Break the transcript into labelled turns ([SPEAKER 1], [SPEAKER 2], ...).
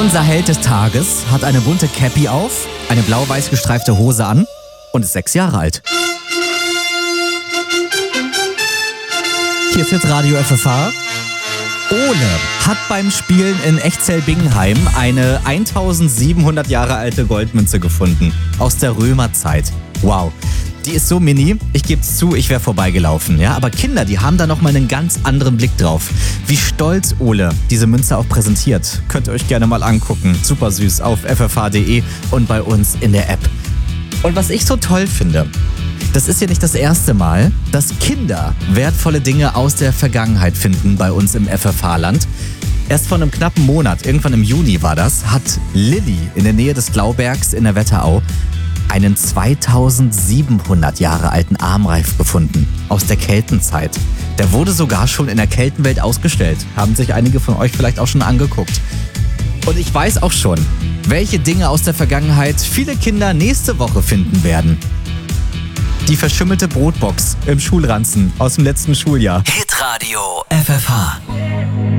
[SPEAKER 1] Unser Held des Tages hat eine bunte Cappy auf, eine blau-weiß gestreifte Hose an und ist 6 Jahre alt. Hier ist jetzt Radio FFH. Ole hat beim Spielen in Echzell-Bingenheim eine 1700 Jahre alte Goldmünze gefunden. Aus der Römerzeit. Wow. Die ist so mini, ich gebe es zu, ich wäre vorbeigelaufen. Ja? Aber Kinder, die haben da nochmal einen ganz anderen Blick drauf. Wie stolz Ole diese Münze auch präsentiert. Könnt ihr euch gerne mal angucken. Super süß auf ffh.de und bei uns in der App. Und was ich so toll finde, das ist ja nicht das erste Mal, dass Kinder wertvolle Dinge aus der Vergangenheit finden bei uns im FFH-Land. Erst vor einem knappen Monat, irgendwann im Juni war das, hat Lilly in der Nähe des Glaubergs in der Wetterau einen 2700 Jahre alten Armreif gefunden aus der Keltenzeit. Der wurde sogar schon in der Keltenwelt ausgestellt. Haben sich einige von euch vielleicht auch schon angeguckt. Und ich weiß auch schon, welche Dinge aus der Vergangenheit viele Kinder nächste Woche finden werden. Die verschimmelte Brotbox im Schulranzen aus dem letzten Schuljahr.
[SPEAKER 2] Hitradio FFH.